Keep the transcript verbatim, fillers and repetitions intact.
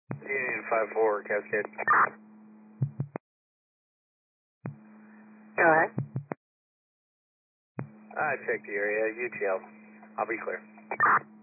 Union five four, Cascade. Go ahead. I checked the area, U T L. I'll be clear.